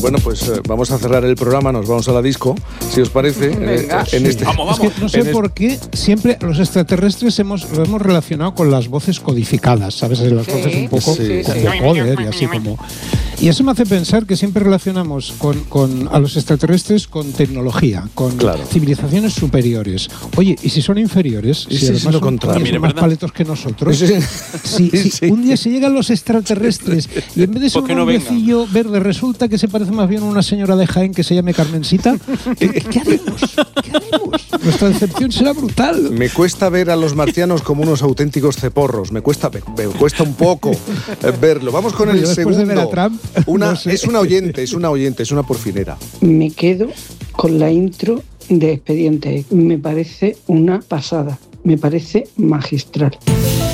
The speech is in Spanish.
Bueno, pues vamos a cerrar el programa, nos vamos a la disco, si os parece. Vamos. Es que no sé por qué siempre los extraterrestres lo hemos relacionado con las voces codificadas, ¿sabes? Las voces un poco de poder y así como... Y eso me hace pensar que siempre relacionamos a los extraterrestres con tecnología, con civilizaciones superiores. Oye, ¿y si son inferiores? Si además son más paletos que nosotros. Si un día se llegan los extraterrestres y en vez de ser un hombrecillo verde resulta que se parece más bien a una señora de Jaén que se llame Carmencita, ¿qué haremos? Nuestra decepción será brutal. Me cuesta ver a los marcianos como unos auténticos ceporros. Me cuesta un poco verlo. Vamos con el segundo. De ver a Trump, es una oyente, es una porfinera. Me quedo con la intro de Expediente X. Me parece una pasada, me parece magistral.